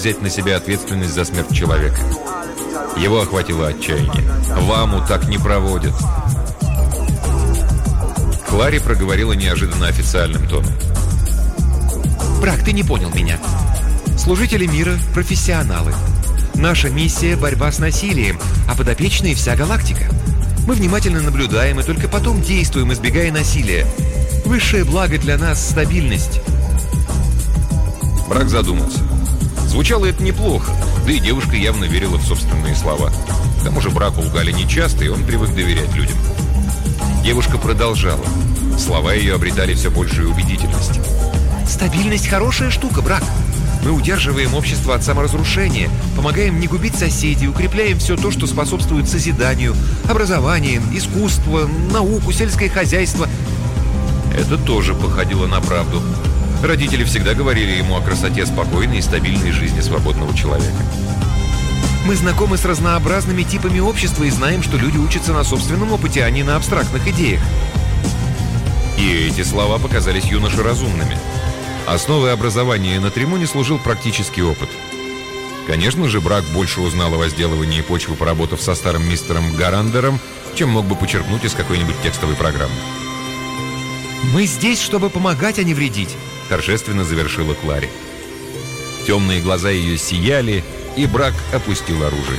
взять на себя ответственность за смерть человека. Его охватило отчаяние. «Ваму так не проводят». Клари проговорила неожиданно официальным тоном. «Брак, ты не понял меня. Служители мира – профессионалы. Наша миссия – борьба с насилием, а подопечные – вся галактика. Мы внимательно наблюдаем и только потом действуем, избегая насилия. Высшее благо для нас – стабильность». Брак задумался. Звучало это неплохо, да и девушка явно верила в собственные слова. К тому же Браку лгали нечасто, и он привык доверять людям. Девушка продолжала. Слова ее обретали все большую убедительность. «Стабильность – хорошая штука, Брак. Мы удерживаем общество от саморазрушения, помогаем не губить соседей, укрепляем все то, что способствует созиданию, образованию, искусство, науку, сельское хозяйство». Это тоже походило на правду. Родители всегда говорили ему о красоте спокойной и стабильной жизни свободного человека. «Мы знакомы с разнообразными типами общества и знаем, что люди учатся на собственном опыте, а не на абстрактных идеях». И эти слова показались юноше разумными. Основой образования на Тримоне служил практический опыт. Конечно же, Брак больше узнал о возделывании почвы, поработав со старым мистером Гарандером, чем мог бы почерпнуть из какой-нибудь текстовой программы. «Мы здесь, чтобы помогать, а не вредить», — торжественно завершила Клари. Темные глаза ее сияли, и Брак опустил оружие.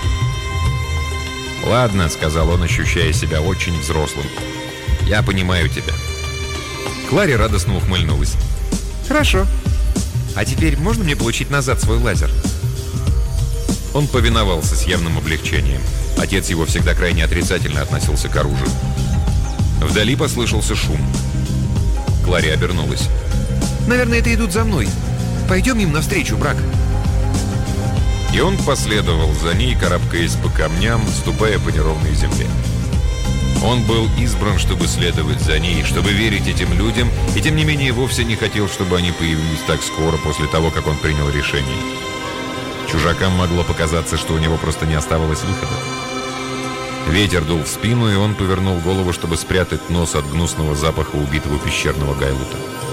«Ладно», — сказал он, ощущая себя очень взрослым. «Я понимаю тебя». Клари радостно ухмыльнулась. «Хорошо. А теперь можно мне получить назад свой лазер?» Он повиновался с явным облегчением. Отец его всегда крайне отрицательно относился к оружию. Вдали послышался шум. Клари обернулась. «Наверное, это идут за мной. Пойдем им навстречу, Брак». И он последовал за ней, карабкаясь по камням, ступая по неровной земле. Он был избран, чтобы следовать за ней, чтобы верить этим людям, и тем не менее вовсе не хотел, чтобы они появились так скоро после того, как он принял решение. Чужакам могло показаться, что у него просто не оставалось выхода. Ветер дул в спину, и он повернул голову, чтобы спрятать нос от гнусного запаха убитого пещерного гайлута.